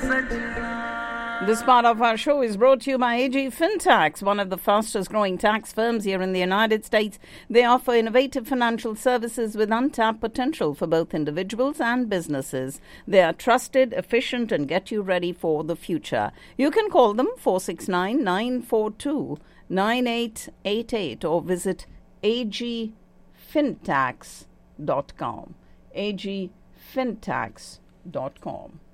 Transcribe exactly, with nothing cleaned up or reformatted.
This part of our show is brought to you by A G Fintax, one of the fastest growing tax firms here in the United States. They offer innovative financial services with untapped potential for both individuals and businesses. They are trusted, efficient, and get you ready for the future. You can call them four six nine, nine four two, nine eight eight eight or visit a g fintax dot com. a g fintax dot com.